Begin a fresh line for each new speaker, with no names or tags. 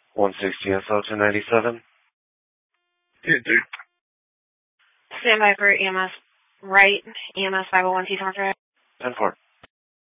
160 SO 297.
Yeah, dude.
Stand by for EMS right, EMS 501 T-Town Drive.
10-4.